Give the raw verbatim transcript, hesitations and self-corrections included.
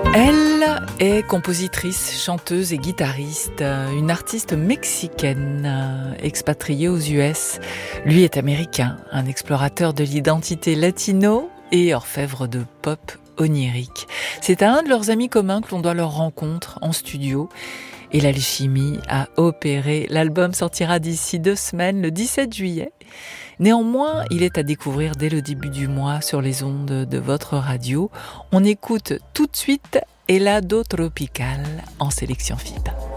Elle est compositrice, chanteuse et guitariste, une artiste mexicaine expatriée aux U S. Lui est américain, un explorateur de l'identité latino et orfèvre de pop onirique. C'est à un de leurs amis communs que l'on doit leur rencontre en studio. Et l'alchimie a opéré. L'album sortira d'ici deux semaines, le dix-sept juillet. Néanmoins, il est à découvrir dès le début du mois sur les ondes de votre radio. On écoute tout de suite Helado Tropical en sélection F I B.